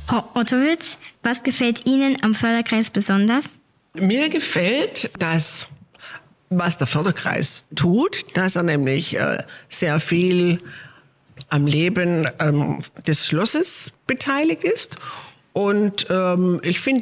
Frau Ottowitz, was gefällt Ihnen am Förderkreis besonders? Mir gefällt das, was der Förderkreis tut, dass er nämlich sehr viel am Leben des Schlosses beteiligt ist. Und ich finde